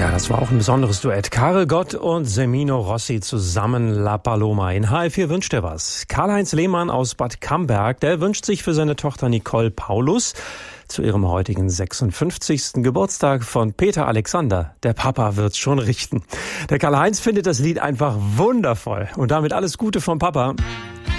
Ja, das war auch ein besonderes Duett. Karel Gott und Semino Rossi zusammen La Paloma. In HR4 wünscht er was. Karl-Heinz Lehmann aus Bad Camberg, der wünscht sich für seine Tochter Nicole Paulus zu ihrem heutigen 56. Geburtstag von Peter Alexander. Der Papa wird's schon richten. Der Karl-Heinz findet das Lied einfach wundervoll. Und damit alles Gute vom Papa.